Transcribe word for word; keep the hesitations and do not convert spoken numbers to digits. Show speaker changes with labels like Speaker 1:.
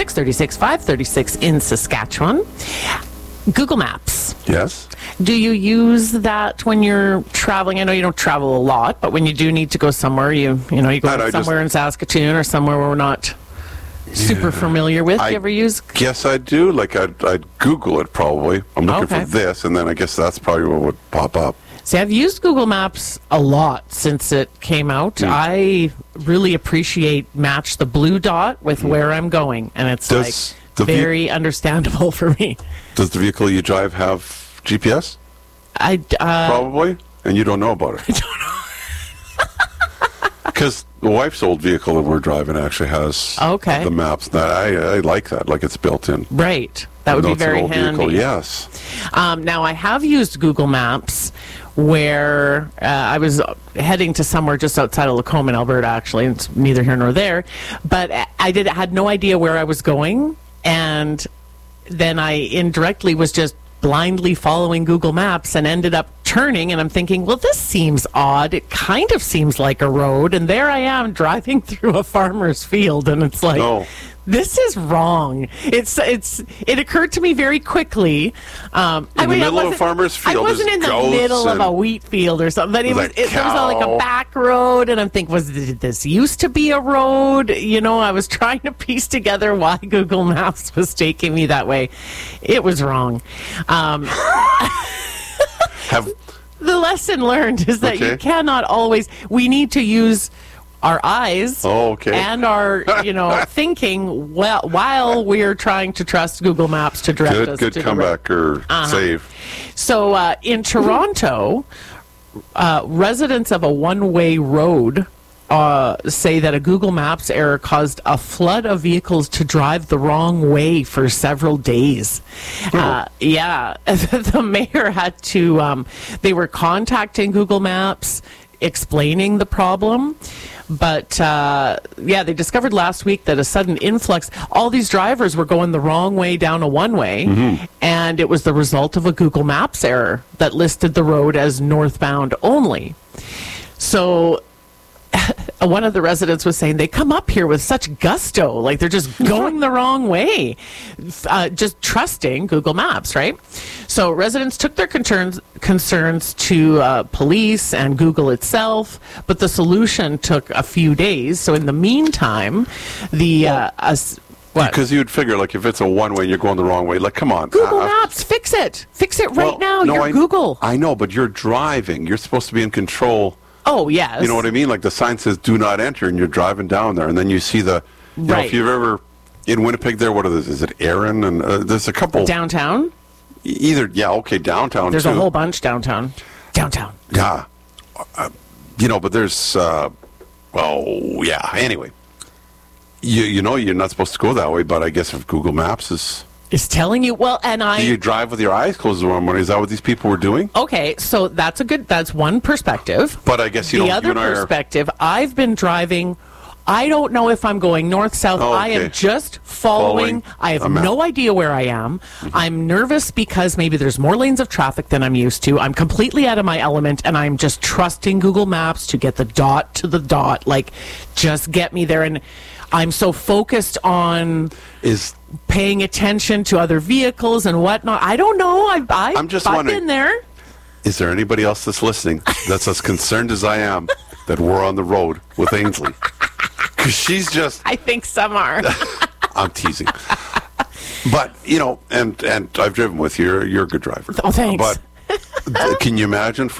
Speaker 1: thirty-six, thirty-six five, thirty-six in Saskatchewan. Google Maps.
Speaker 2: Yes.
Speaker 1: Do you use that when you're traveling? I know you don't travel a lot, but when you do need to go somewhere, you you know, you go
Speaker 2: And I
Speaker 1: somewhere
Speaker 2: just-
Speaker 1: in Saskatoon or somewhere we're not super familiar with.
Speaker 2: I
Speaker 1: you ever use?
Speaker 2: Guess I do. Like, I'd, I'd Google it probably. I'm looking
Speaker 1: Okay.
Speaker 2: for this, and then I guess that's probably what would pop up.
Speaker 1: See, I've used Google Maps a lot since it came out.
Speaker 2: Mm.
Speaker 1: I really appreciate match the blue dot with
Speaker 2: Mm.
Speaker 1: where I'm going, and it's
Speaker 2: Does
Speaker 1: like
Speaker 2: the ve-
Speaker 1: very understandable for me.
Speaker 2: Does the vehicle you drive have G P S?
Speaker 1: I uh,
Speaker 2: Probably. And you don't know about it.
Speaker 1: I don't know.
Speaker 2: Because the wife's old vehicle that we're driving actually has
Speaker 1: Okay.
Speaker 2: the maps. That I, I like that. Like, it's built in.
Speaker 1: Right, that would
Speaker 2: Though
Speaker 1: be
Speaker 2: it's an
Speaker 1: very
Speaker 2: old
Speaker 1: handy.
Speaker 2: vehicle, yes.
Speaker 1: Um, now, I have used Google Maps where uh, I was heading to somewhere just outside of Lacombe in Alberta, actually. It's neither here nor there. But I did had no idea where I was going. And then I indirectly was just blindly following Google Maps and ended up turning. And I'm thinking, well, this seems odd. It kind of seems like a road. And there I am driving through a farmer's field. And it's like...
Speaker 2: No.
Speaker 1: This is wrong. It's it's. It occurred to me very quickly. Um,
Speaker 2: In
Speaker 1: I
Speaker 2: the
Speaker 1: mean, I
Speaker 2: middle of a
Speaker 1: wasn't-
Speaker 2: farmer's field,
Speaker 1: I wasn't
Speaker 2: there's
Speaker 1: in the
Speaker 2: goats
Speaker 1: middle of a
Speaker 2: and
Speaker 1: wheat field or something. But it was.
Speaker 2: there's a
Speaker 1: It, there was a, like
Speaker 2: cow.
Speaker 1: a back road, and I'm thinking, was did this used to be a road? You know, I was trying to piece together why Google Maps was taking me that way. It was wrong. Um,
Speaker 2: Have
Speaker 1: the lesson learned is that
Speaker 2: Okay.
Speaker 1: you cannot always. We need to use our eyes
Speaker 2: Oh, okay.
Speaker 1: and our, you know, thinking well while we're trying to trust Google Maps to direct
Speaker 2: good,
Speaker 1: us
Speaker 2: good
Speaker 1: to the road.
Speaker 2: comeback or
Speaker 1: Uh-huh.
Speaker 2: save.
Speaker 1: So uh, in Toronto, uh, residents of a one-way road uh, say that a Google Maps error caused a flood of vehicles to drive the wrong way for several days. Uh, yeah, the mayor had to, um, they were contacting Google Maps, explaining the problem. But, uh, yeah, they discovered last week that a sudden influx, all these drivers were going the wrong way down a one-way, and it was the result of a Google Maps error that listed the road as northbound only. So one of the residents was saying they come up here with such gusto, like they're just going the wrong way, uh, just trusting Google Maps, right? So residents took their concerns concerns to uh, police and Google itself, but the solution took a few days. So in the meantime, the uh, us, what?
Speaker 2: Because you'd figure, like, if it's a one-way and you're going the wrong way, like, come on.
Speaker 1: Google
Speaker 2: uh,
Speaker 1: Maps, fix it, fix it right
Speaker 2: well,
Speaker 1: now.
Speaker 2: no,
Speaker 1: You're
Speaker 2: I,
Speaker 1: Google.
Speaker 2: I know, but you're driving. You're supposed to be in control.
Speaker 1: Oh yes,
Speaker 2: You know what I mean? Like, the sign says "Do not enter," and you're driving down there, and then you see the. You know,
Speaker 1: Right.
Speaker 2: if you've ever in Winnipeg, there, what are those? Is it Erin? And uh, there's a couple.
Speaker 1: downtown.
Speaker 2: Either yeah, okay, downtown.
Speaker 1: There's
Speaker 2: too.
Speaker 1: a whole bunch downtown. Downtown.
Speaker 2: Yeah, uh, you know, but there's. Uh, well, yeah. Anyway, you you know you're not supposed to go that way, but I guess if Google Maps is.
Speaker 1: Is telling you well, and I.
Speaker 2: Do you drive with your eyes closed the wrong morning? Is that what these people were doing?
Speaker 1: Okay, so that's a good. That's one perspective.
Speaker 2: But I guess you
Speaker 1: the
Speaker 2: know.
Speaker 1: other
Speaker 2: you and I are-
Speaker 1: perspective, I've been driving. I don't know if I'm going north, south.
Speaker 2: Oh,
Speaker 1: I
Speaker 2: okay.
Speaker 1: am just following.
Speaker 2: Following
Speaker 1: I have
Speaker 2: a map.
Speaker 1: no idea where I am.
Speaker 2: Mm-hmm.
Speaker 1: I'm nervous because maybe there's more lanes of traffic than I'm used to. I'm completely out of my element, and I'm just trusting Google Maps to get the dot to the dot. Like, just get me there. And I'm so focused on
Speaker 2: Is
Speaker 1: paying attention to other vehicles and whatnot. I don't know. I've, I've,
Speaker 2: I'm just
Speaker 1: I've
Speaker 2: wondering-
Speaker 1: been there.
Speaker 2: is there anybody else that's listening that's as concerned as I am that we're on the road with Ainsley? Because she's just.
Speaker 1: I think some are.
Speaker 2: I'm teasing. But you know, and and I've driven with you. You're, you're a good driver.
Speaker 1: Oh, thanks.
Speaker 2: But uh, can you imagine?